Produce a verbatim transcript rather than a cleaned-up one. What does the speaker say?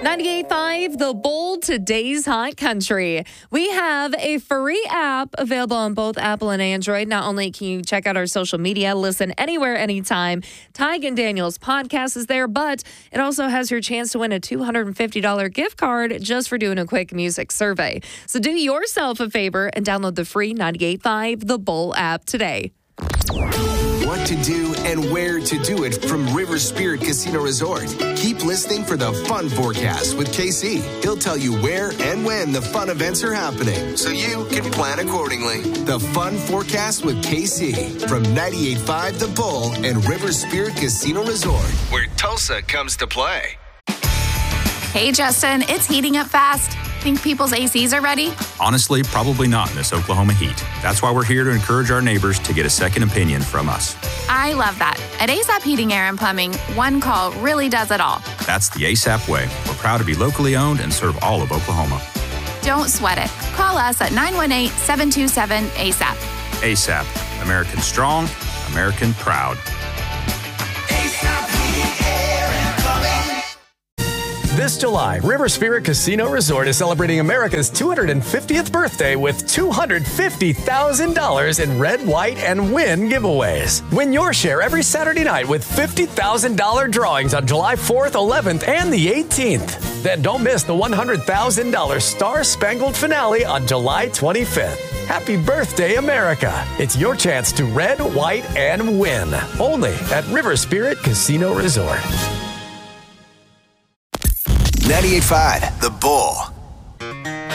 ninety-eight point five The Bull, today's hot country. We have a free app available on both Apple and Android. Not only can you check out our social media, listen anywhere, anytime. Tig and Daniel's podcast is there, but it also has your chance to win a two hundred fifty dollars gift card just for doing a quick music survey. So do yourself a favor and download the free ninety-eight point five The Bull app today. What to do and where to do it from River Spirit Casino Resort. Keep listening for the Fun Forecast with K C. He'll tell you where and when the fun events are happening, so you can plan accordingly. The Fun Forecast with K C from ninety-eight point five The Bull and River Spirit Casino Resort, where Tulsa comes to play. Hey, Justin, it's heating up fast. Think people's A Cs are ready? Honestly, probably not in this Oklahoma heat. That's why we're here to encourage our neighbors to get a second opinion from us. I love that. At ASAP Heating, Air, and Plumbing, one call really does it all. That's the ASAP way. We're proud to be locally owned and serve all of Oklahoma. Don't sweat it. Call us at nine one eight, seven two seven, A S A P. ASAP. American strong, American proud. This July, River Spirit Casino Resort is celebrating America's two hundred fiftieth birthday with two hundred fifty thousand dollars in red, white, and win giveaways. Win your share every Saturday night with fifty thousand dollars drawings on July fourth, eleventh, and the eighteenth. Then don't miss the one hundred thousand dollars Star Spangled finale on July twenty-fifth. Happy birthday, America. It's your chance to red, white, and win. Only at River Spirit Casino Resort. ninety-eight point five The Bull.